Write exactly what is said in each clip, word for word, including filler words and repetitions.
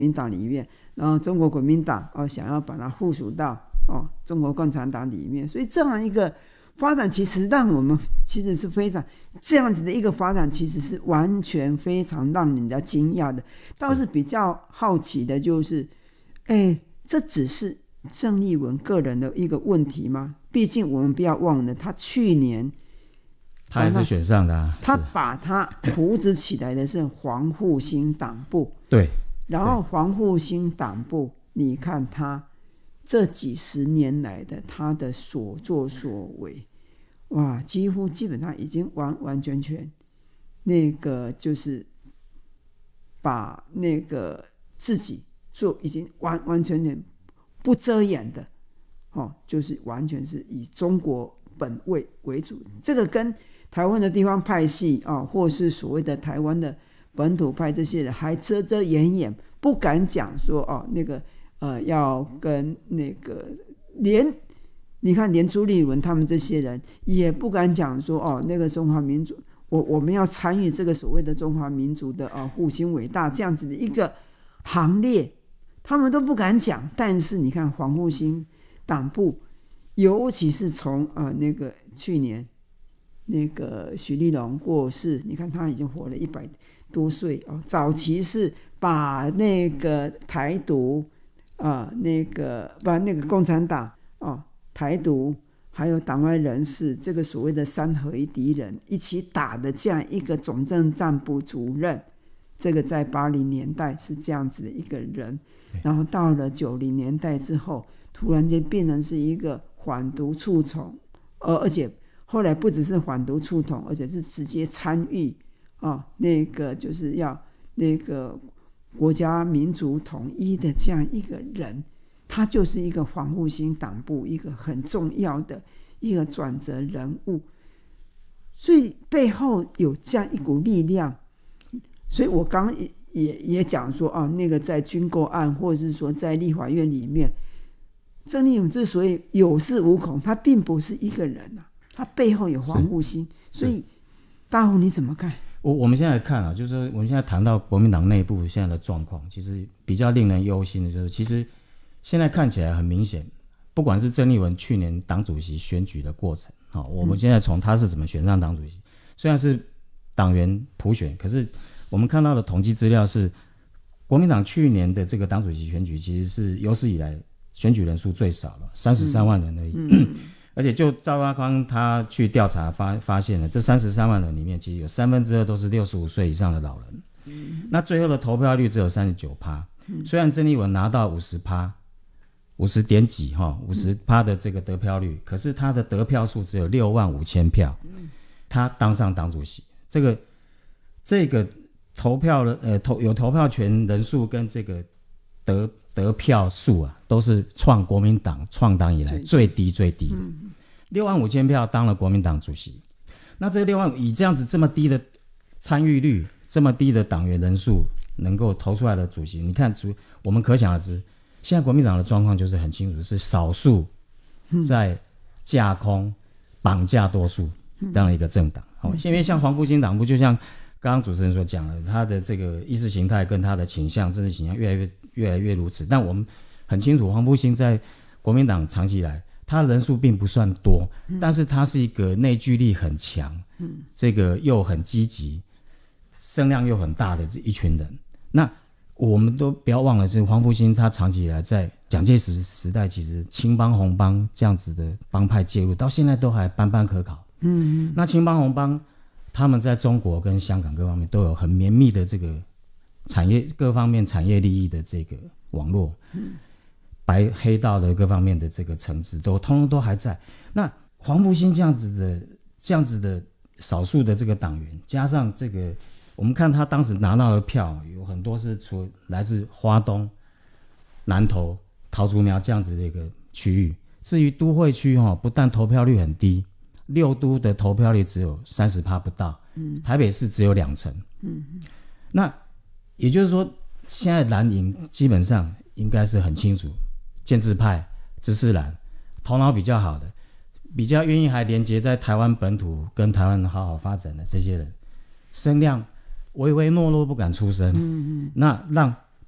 民党里面，然后中国国民党哦想要把它附属到哦中国共产党里面，所以这样一个发展其实让我们其实是非常这样子的一个发展，其实是完全非常让人家惊讶的。倒是比较好奇的就是，哎，这只是郑丽文个人的一个问题吗？毕竟我们不要忘了，他去年他也是选上的、啊， 他把他扶植起来的是黄复兴党部， 对。 然后黄复兴党部，你看他这几十年来的他的所作所为，哇，几乎基本上已经完完全全那个就是把那个自己做已经完完全全不遮掩的，哦，就是完全是以中国本位为主。这个跟台湾的地方派系啊、哦，或是所谓的台湾的本土派这些人还遮遮掩掩，不敢讲说哦，那个呃要跟那个连你看连朱立伦他们这些人也不敢讲说哦，那个中华民族，我我们要参与这个所谓的中华民族的呃复兴伟大这样子的一个行列，他们都不敢讲。但是你看黄复兴党部，尤其是从呃那个去年那个许立龙过世，你看他已经活了一百多岁哦。早期是把那个台独啊、呃，那个把那个共产党哦，台独还有党外人士这个所谓的三合一敌人一起打的这样一个总政战部主任，这个在八零年代是这样子的一个人，然后到了九零年代之后，突然间变成是一个反独促统，而而且后来不只是反独促统，而且是直接参与啊，那个就是要那个国家民族统一的这样一个人，他就是一个黄复兴党部一个很重要的一个转折人物，所以背后有这样一股力量。所以我刚刚 也, 也, 也讲说啊，那个在军购案或者是说在立法院里面，郑丽文之所以有恃无恐，他并不是一个人啊，他背后有黄复兴。所以大鸿你怎么看？ 我我们现在看啊，就是说我们现在谈到国民党内部现在的状况，其实比较令人忧心的就是，其实现在看起来很明显，不管是郑丽文去年党主席选举的过程，好，我们现在从他是怎么选上党主席，虽然是党员普选，可是我们看到的统计资料是，国民党去年的这个党主席选举其实是有史以来选举人数最少了，三十三万人而已。嗯嗯而且就赵少康他去调查发发现了，这三十三万人里面，其实有三分之二都是六十五岁以上的老人。嗯、那最后的投票率只有三十九趴。虽然郑丽文拿到五十趴，五十点几哈，五十趴的这个得票率，可是他的得票数只有六万五千票，他当上党主席。这个这个投票的呃投有投票权人数跟这个得得票数啊，都是创国民党创党以来最低最低的，六万五千票当了国民党主席。那这六万以这样子这么低的参与率，这么低的党员人数能够投出来的主席，你看，我们可想而知，现在国民党的状况就是很清楚，是少数在架空绑架多数这样的一个政党。好、嗯，因为像黄复兴党部，就像刚刚主持人所讲的，他的这个意识形态跟他的倾向、政治倾向越来越越来越如此。但我们很清楚，黄复兴在国民党长期以来，他人数并不算多，嗯、但是他是一个内聚力很强，嗯，这个又很积极，声量又很大的这一群人。那我们都不要忘了，是黄复兴他长期以来在蒋介石时代，其实青帮红帮这样子的帮派介入，到现在都还班班可考。嗯, 嗯，那青帮红帮他们在中国跟香港各方面都有很绵密的这个产业各方面产业利益的这个网络，嗯，白黑道的各方面的这个层次都通通都还在。那黄复兴这样子的这样子的少数的这个党员，加上这个我们看他当时拿到的票有很多是除来自花东、南投、桃竹苗这样子的一个区域。至于都会区齁，不但投票率很低，六都的投票率只有 百分之三十 不到，嗯，台北市只有两成。嗯，那也就是说，现在蓝营基本上应该是很清楚，建制派、知识蓝，头脑比较好的，比较愿意还连接在台湾本土跟台湾好好发展的这些人，声量唯唯诺诺不敢出声。嗯嗯，那让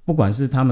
不管是他们